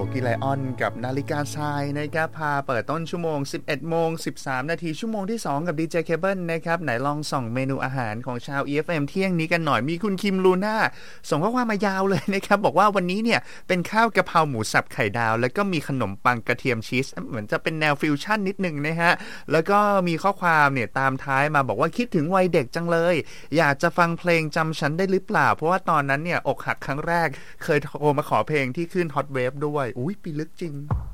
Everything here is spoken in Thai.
กิไลออนกับนาฬิกาทรายนะครับพาเปิดต้นชั่วโมง 11:13 นาทีชั่วโมงที่2กับดีเจเคเบิลนะครับไหนลองส่องเมนูอาหารของชาว EFM เที่ยงนี้กันหน่อยมีคุณคิมลูน่าส่งข้อความมายาวเลยนะครับบอกว่าวันนี้เนี่ยเป็นข้าวกะเพราหมูสับไข่ดาวแล้วก็มีขนมปังกระเทียมชีสเหมือนจะเป็นแนวฟิวชั่นนิดนึงนะฮะแล้วก็มีข้อความเนี่ยตามท้ายมาบอกว่าคิดถึงวัยเด็กจังเลยอยากจะฟังเพลงจำฉันได้หรือเปล่าเพราะว่าตอนนั้นเนี่ยอกหักครั้งแรกเคยโทรมาขอเพลงที่ขึ้นฮอตเวฟด้วยอุ้ยปีลึกจริง